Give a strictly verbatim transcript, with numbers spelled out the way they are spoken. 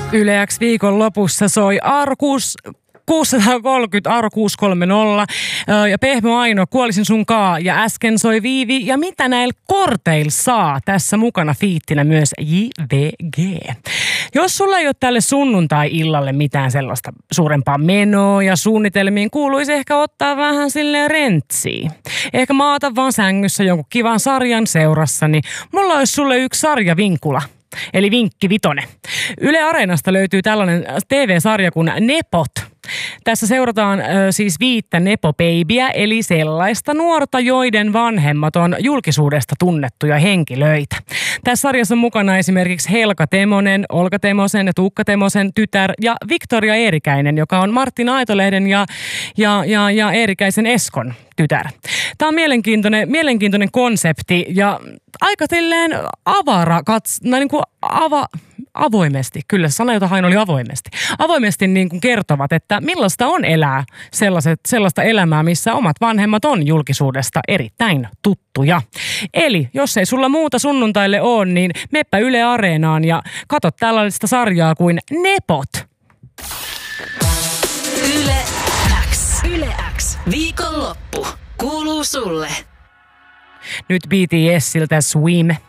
Yle X viikon lopussa soi Arkus kuusisataakolmekymmentä, Aro kuusisataakolmekymmentä ja Pehmo Aino, Kuolisin sun kaa ja äsken soi Viivi ja mitä näillä korteilla saa. Tässä mukana fiittinä myös J V G. Jos sulla ei ole tälle sunnuntai-illalle mitään sellaista suurempaa menoa ja suunnitelmiin, kuuluisi ehkä ottaa vähän silleen rentsiä. Ehkä maata vaan sängyssä jonkun kivan sarjan seurassa, niin mulla olisi sulle yksi sarjavinkula. Eli vinkki vitonen. Yle Areenasta löytyy tällainen T V-sarja kuin Nepot. Tässä seurataan ö, siis viittä nepobeibiä, eli sellaista nuorta, joiden vanhemmat on julkisuudesta tunnettuja henkilöitä. Tässä sarjassa on mukana esimerkiksi Helka Temonen, Olka Temosen ja Tuukka Temosen tytär ja Victoria Eerikäinen, joka on Martin Aitolehden ja, ja, ja, ja Eerikäisen Eskon tytär. Tämä on mielenkiintoinen, mielenkiintoinen konsepti ja aika silleen avara, kats, no niin kuin ava, avoimesti, kyllä sana, jota hain oli avoimesti, avoimesti niin kuin kertovat, että millaista on elää sellaiset, sellaista elämää, missä omat vanhemmat on julkisuudesta erittäin tuttuja. Eli jos ei sulla muuta sunnuntaille ole, niin meppä Yle Areenaan ja katso tällaista sarjaa kuin Nepot. Yle X. Yle X. Viikonloppu kuuluu sulle. Nyt B T S:iltä Swim.